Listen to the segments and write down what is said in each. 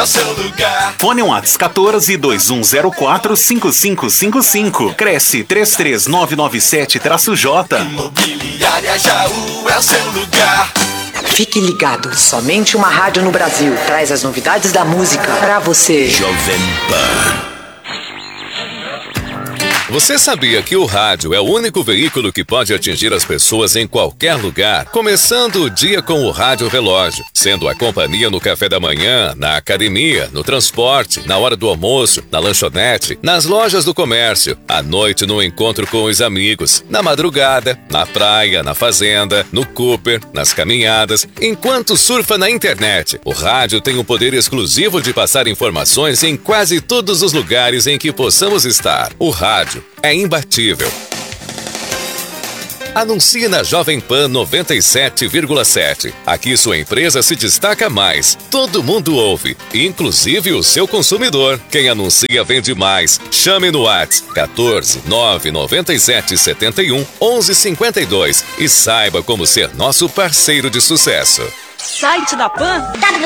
é o seu lugar. Fone Whats 14-2104-5555. Cresce 33997-J. Imobiliária Jaú é o seu lugar. Fique ligado, somente uma rádio no Brasil traz as novidades da música pra você. Jovem Pan. Você sabia que o rádio é o único veículo que pode atingir as pessoas em qualquer lugar? Começando o dia com o Rádio Relógio, sendo a companhia no café da manhã, na academia, no transporte, na hora do almoço, na lanchonete, nas lojas do comércio, à noite no encontro com os amigos, na madrugada, na praia, na fazenda, no Cooper, nas caminhadas, enquanto surfa na internet. O rádio tem o poder exclusivo de passar informações em quase todos os lugares em que possamos estar. O rádio é imbatível. Anuncie na Jovem Pan 97,7. Aqui sua empresa se destaca mais. Todo mundo ouve, inclusive o seu consumidor. Quem anuncia vende mais. Chame no WhatsApp 14 997 71 11 52 e saiba como ser nosso parceiro de sucesso. Site da Pan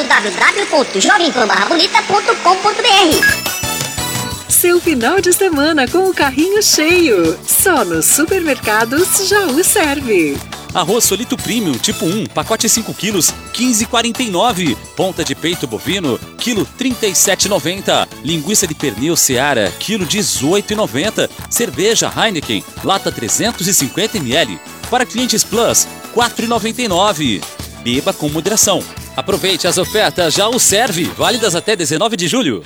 www.jovempanbarrabonita.com.br. Seu final de semana com o carrinho cheio. Só nos supermercados Jaú serve. Arroz Solito Premium tipo 1, pacote 5 quilos, 15,49. Ponta de peito bovino, quilo 37,90. Linguiça de pernil Seara, quilo 18,90. Cerveja Heineken, lata 350 ml. Para clientes Plus, 4,99. Beba com moderação. Aproveite as ofertas Jaú serve, válidas até 19 de julho.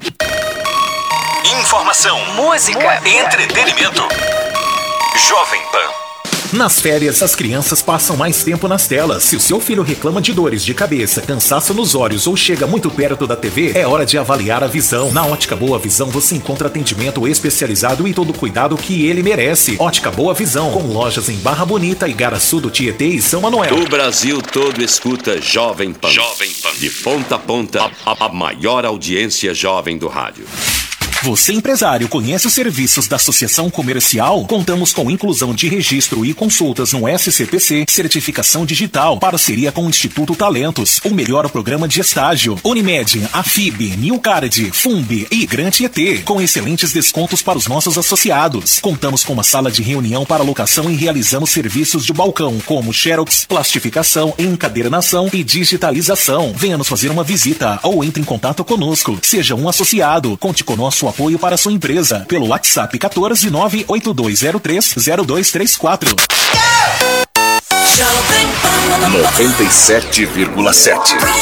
Informação, música, entretenimento. Jovem Pan. Nas férias, as crianças passam mais tempo nas telas. Se o seu filho reclama de dores de cabeça, cansaço nos olhos ou chega muito perto da TV, é hora de avaliar a visão. Na Ótica Boa Visão você encontra atendimento especializado e todo o cuidado que ele merece. Ótica Boa Visão, com lojas em Barra Bonita, Igaraçu do Tietê e São Manuel. O Brasil todo escuta Jovem Pan. Jovem Pan. De ponta a ponta, a maior audiência jovem do rádio. Você, empresário, conhece os serviços da Associação Comercial? Contamos com inclusão de registro e consultas no SCPC, certificação digital, parceria com o Instituto Talentos, o melhor programa de estágio, Unimed, Afib, Newcard, Fumbi e Grande ET, com excelentes descontos para os nossos associados. Contamos com uma sala de reunião para locação e realizamos serviços de balcão, como xerox, plastificação, encadernação e digitalização. Venha nos fazer uma visita ou entre em contato conosco. Seja um associado. Conte com nosso apoio para sua empresa pelo WhatsApp 14 98203 0234. 97,7.